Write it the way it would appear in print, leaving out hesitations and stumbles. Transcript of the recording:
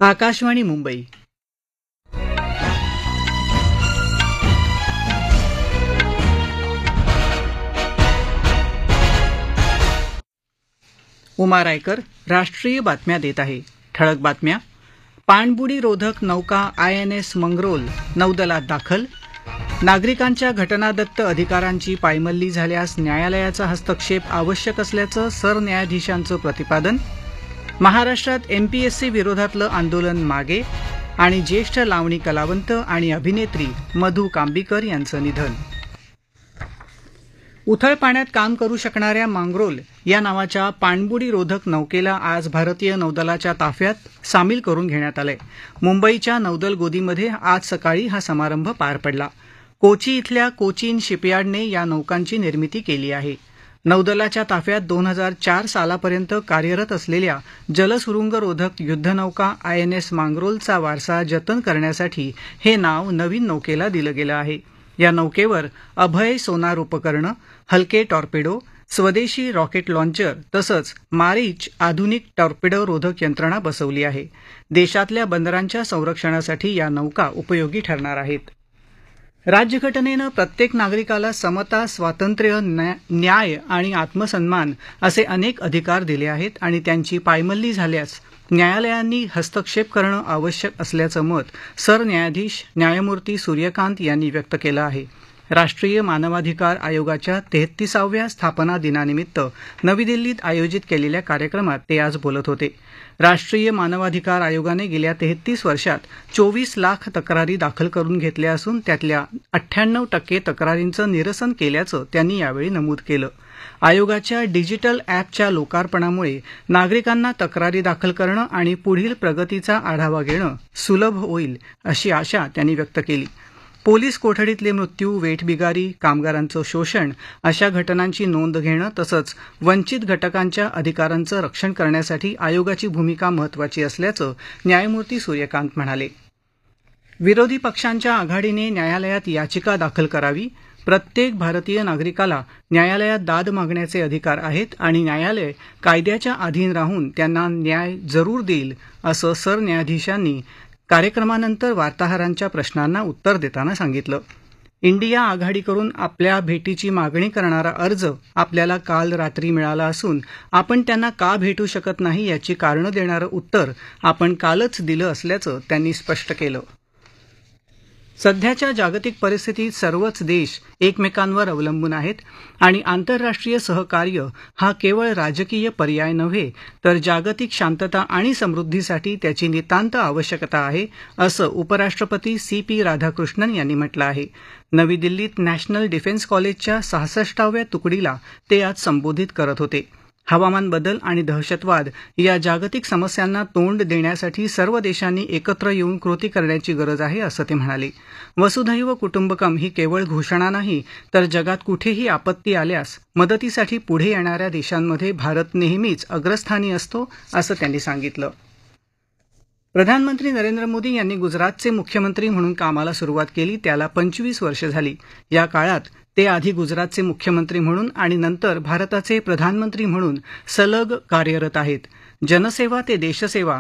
आकाशवाणी मुंबई. उमा रायकर राष्ट्रीय बातम्या देत आहे. ठळक बातम्या. पाणबुडी रोधक नौका INS मंगरोल नौदलात दाखल. नागरिकांच्या घटनादत्त अधिकारांची पायमल्ली झाल्यास न्यायालयाचा हस्तक्षेप आवश्यक असल्याचं सरन्यायाधीशांचं प्रतिपादन. महाराष्ट्रात MPSC विरोधातलं आंदोलन मागे. आणि ज्येष्ठ लावणी कलावंत आणि अभिनेत्री मधू कांबीकर यांचं निधन. उथळ पाण्यात काम करू शकणाऱ्या मांगरोल या नावाच्या पाणबुडी रोधक नौकेला आज भारतीय नौदलाच्या ताफ्यात सामील करून घेण्यात आलंय. मुंबईच्या नौदल गोदीमध्ये आज सकाळी हा समारंभ पार पडला. कोची इथल्या कोचीन शिपयार्डने या नौकांची निर्मिती केली आहे. नौदलाच्या ताफ्यात 2004 सालापर्यंत कार्यरत असलेल्या जलसुरुंगरोधक युद्धनौका INS मांगरोलचा वारसा जतन करण्यासाठी हे नाव नवीन नौकेला दिलं गेलं आहे. या नौकेवर अभय सोनार उपकरणं, हलके टॉर्पेडो, स्वदेशी रॉकेट लॉन्चर तसंच मारीच आधुनिक टॉर्पेडो रोधक यंत्रणा बसवली आहे. देशातल्या बंदरांच्या संरक्षणासाठी या नौका उपयोगी ठरणार आहेत. राज्यघटनेनं प्रत्येक नागरिकाला समता, स्वातंत्र्य, न्याय आणि आत्मसन्मान असे अनेक अधिकार दिले आहेत आणि त्यांची पायमल्ली झाल्यास न्यायालयांनी हस्तक्षेप करणं आवश्यक असल्याचं मत सरन्यायाधीश न्यायमूर्ती सूर्यकांत यांनी व्यक्त केलं आहे. राष्ट्रीय मानवाधिकार आयोगाच्या 33व्या स्थापना दिनानिमित्त नवी दिल्लीत आयोजित केलेल्या कार्यक्रमात ते आज बोलत होते. राष्ट्रीय मानवाधिकार आयोगाने गेल्या 33 वर्षात 24 लाख तक्रारी दाखल करून घेतल्या असून त्यातल्या 98% तक्रारींचं निरसन केल्याचं त्यांनी यावेळी नमूद केलं. आयोगाच्या डिजिटल ॲपच्या लोकार्पणामुळे नागरिकांना तक्रारी दाखल करणं आणि पुढील प्रगतीचा आढावा घेणं सुलभ होईल अशी आशा त्यांनी व्यक्त केली. पोलीस कोठडीतले मृत्यू, वेठबिगारी, कामगारांचं शोषण अशा घटनांची नोंद घेणं तसंच वंचित घटकांच्या अधिकारांचं रक्षण करण्यासाठी आयोगाची भूमिका महत्त्वाची असल्याचं न्यायमूर्ती सूर्यकांत म्हणाले. विरोधी पक्षांच्या आघाडीने न्यायालयात याचिका दाखल करावी. प्रत्येक भारतीय नागरिकाला न्यायालयात दाद मागण्याचे अधिकार आहेत आणि न्यायालय कायद्याच्या अधीन राहून त्यांना न्याय जरूर देईल असं सरन्यायाधीशांनी कार्यक्रमानंतर वार्ताहरांच्या प्रश्नांना उत्तर देताना सांगितलं. इंडिया आघाडीकडून आपल्या भेटीची मागणी करणारा अर्ज आपल्याला काल रात्री मिळाला असून आपण त्यांना का भेटू शकत नाही याची कारणं देणारं उत्तर आपण कालच दिलं असल्याचं त्यांनी स्पष्ट केलं. सध्याच्या जागतिक परिस्थितीत सर्वच देश एकमेकांवर अवलंबून आहेत आणि आंतरराष्ट्रीय सहकार्य हा केवळ राजकीय पर्याय नव्हे तर जागतिक शांतता आणि समृद्धीसाठी त्याची नितांत आवश्यकता आहे असं उपराष्ट्रपती CP राधाकृष्णन यांनी म्हटलं आहे. नवी दिल्लीत नॅशनल डिफेन्स कॉलेजच्या 66व्या तुकडीला ते आज संबोधित करत होते. हवामान बदल आणि दहशतवाद या जागतिक समस्यांना तोंड देण्यासाठी सर्व देशांनी एकत्र येऊन कृती करण्याची गरज आहे असं ते म्हणाले. वसुधैव कुटुंबकम ही केवळ घोषणा नाही तर जगात कुठेही आपत्ती आल्यास मदतीसाठी पुढे येणाऱ्या देशांमध्ये भारत नेहमीच अग्रस्थानी असतो असं त्यांनी सांगितलं. प्रधानमंत्री नरेंद्र मोदी यांनी गुजरातचे मुख्यमंत्री म्हणून कामाला सुरुवात केली त्याला 25 वर्ष झाली. या काळात ते आधी गुजरातचे मुख्यमंत्री म्हणून आणि नंतर भारताचे प्रधानमंत्री म्हणून सलग कार्यरत आहेत. जनसेवा ते देशसेवा